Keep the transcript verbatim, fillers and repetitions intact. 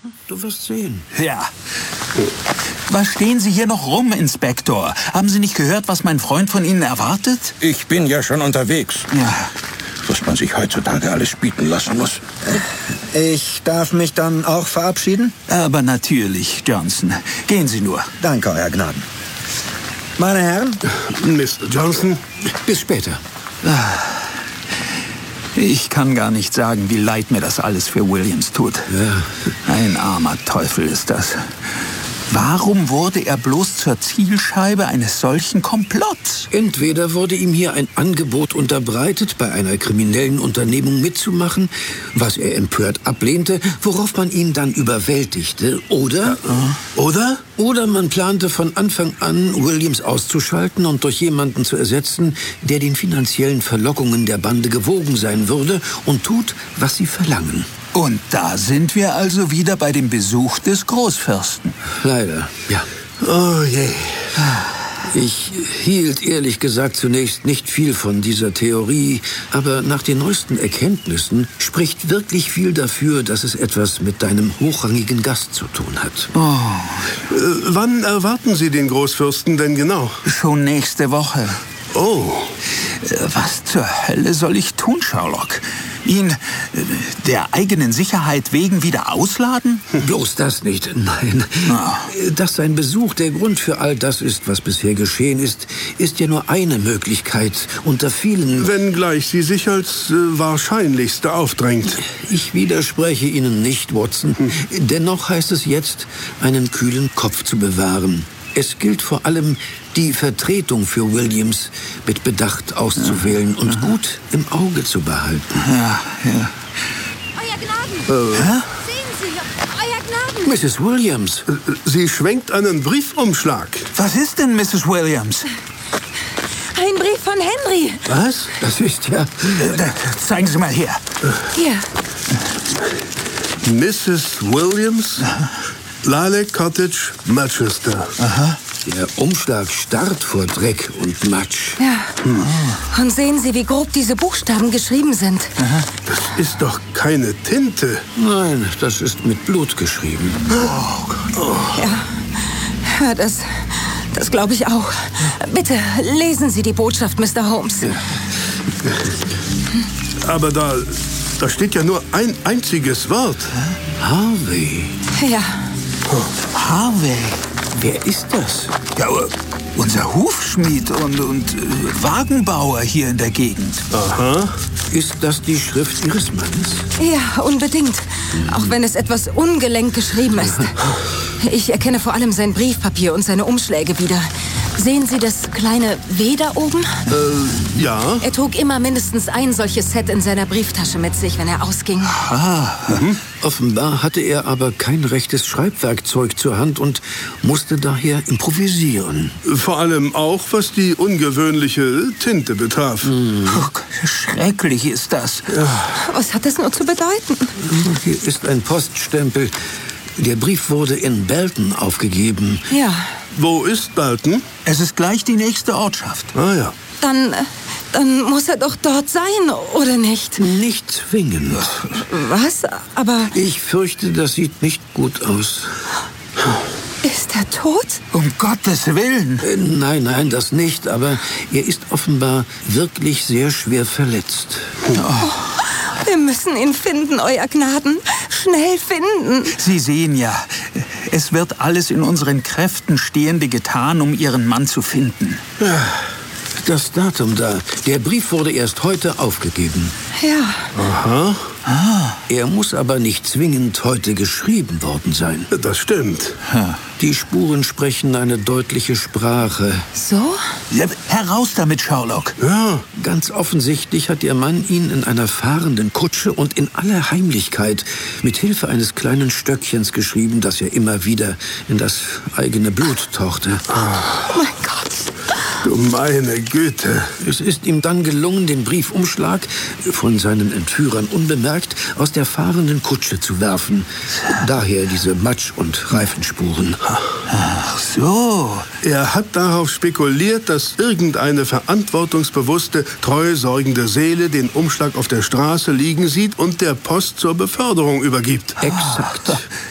Du wirst sehen. Ja. Was stehen Sie hier noch rum, Inspektor? Haben Sie nicht gehört, was mein Freund von Ihnen erwartet? Ich bin ja schon unterwegs. Ja. Was man sich heutzutage alles bieten lassen muss. Ich darf mich dann auch verabschieden? Aber natürlich, Johnson. Gehen Sie nur. Danke, Euer Gnaden. Meine Herren? Mister Johnson? Bis später. Ich kann gar nicht sagen, wie leid mir das alles für Williams tut. Ja. Ein armer Teufel ist das. Warum wurde er bloß zur Zielscheibe eines solchen Komplotts? Entweder wurde ihm hier ein Angebot unterbreitet, bei einer kriminellen Unternehmung mitzumachen, was er empört ablehnte, worauf man ihn dann überwältigte, oder? Äh, oder? Oder man plante von Anfang an, Williams auszuschalten und durch jemanden zu ersetzen, der den finanziellen Verlockungen der Bande gewogen sein würde und tut, was sie verlangen. Und da sind wir also wieder bei dem Besuch des Großfürsten. Leider, ja. Oh je. Ich hielt ehrlich gesagt zunächst nicht viel von dieser Theorie, aber nach den neuesten Erkenntnissen spricht wirklich viel dafür, dass es etwas mit deinem hochrangigen Gast zu tun hat. Oh. Äh, wann erwarten Sie den Großfürsten denn genau? Schon nächste Woche. Oh. Was zur Hölle soll ich tun, Sherlock? Ihn äh, der eigenen Sicherheit wegen wieder ausladen? Bloß das nicht, nein. Oh. Dass sein Besuch der Grund für all das ist, was bisher geschehen ist, ist ja nur eine Möglichkeit unter vielen. Wenngleich sie sich als äh, wahrscheinlichste aufdrängt. Ich widerspreche Ihnen nicht, Watson. Dennoch heißt es jetzt, einen kühlen Kopf zu bewahren. Es gilt vor allem, die Vertretung für Williams mit Bedacht auszuwählen und gut im Auge zu behalten. Ja, ja. Euer Gnaden! Äh, Sehen Sie, Euer Gnaden! Misses Williams! Sie schwenkt einen Briefumschlag. Was ist denn, Misses Williams? Ein Brief von Henry! Was? Das ist ja... Äh, zeigen Sie mal her. Hier. Misses Williams, Lilac Cottage, Manchester. Aha. Der Umschlag starrt vor Dreck und Matsch. Ja. Und sehen Sie, wie grob diese Buchstaben geschrieben sind. Das ist doch keine Tinte. Nein, das ist mit Blut geschrieben. Oh Gott. Oh. Ja, ja das, das glaube ich auch. Bitte, lesen Sie die Botschaft, Mister Holmes. Aber da, da steht ja nur ein einziges Wort. Harvey. Ja. Harvey. Wer ist das? Ja, unser Hufschmied und, und äh, Wagenbauer hier in der Gegend. Aha. Ist das die Schrift Ihres Mannes? Ja, unbedingt. Auch wenn es etwas ungelenk geschrieben ist. Ich erkenne vor allem sein Briefpapier und seine Umschläge wieder. Sehen Sie das kleine W da oben? Äh, ja. Er trug immer mindestens ein solches Set in seiner Brieftasche mit sich, wenn er ausging. Ah, Mhm. Offenbar hatte er aber kein rechtes Schreibwerkzeug zur Hand und musste daher improvisieren. Vor allem auch, was die ungewöhnliche Tinte betraf. Mhm. oh, schrecklich ist das. Was hat das nur zu bedeuten? Hier ist ein Poststempel. Der Brief wurde in Belton aufgegeben. Ja, Wo ist Dalton? Es ist gleich die nächste Ortschaft. Ah ja. dann, dann muss er doch dort sein, oder nicht? Nicht zwingend. Was? Aber Ich fürchte, das sieht nicht gut aus. ist er tot? Um Gottes Willen. Äh, nein, nein, das nicht. Aber er ist offenbar wirklich sehr schwer verletzt. Wir müssen ihn finden, Euer Gnaden. Schnell finden. Sie sehen ja, es wird alles in unseren Kräften Stehende getan, um Ihren Mann zu finden. Das Datum da. Der Brief wurde erst heute aufgegeben. Ja, Aha. Er muss aber nicht zwingend heute geschrieben worden sein. Das stimmt. Die Spuren sprechen eine deutliche Sprache. so? Ja, heraus damit, Sherlock. Ja. Ganz offensichtlich hat Ihr Mann ihn in einer fahrenden Kutsche und in aller Heimlichkeit mit Hilfe eines kleinen Stöckchens geschrieben, das ja immer wieder in das eigene Blut tauchte. Oh mein Gott. Du meine Güte. Es ist ihm dann gelungen, den Briefumschlag von seinen Entführern unbemerkt aus der fahrenden Kutsche zu werfen. Daher diese Matsch- und Reifenspuren. Ach so. Er hat darauf spekuliert, dass irgendeine verantwortungsbewusste, treusorgende Seele den Umschlag auf der Straße liegen sieht und der Post zur Beförderung übergibt. Exakt.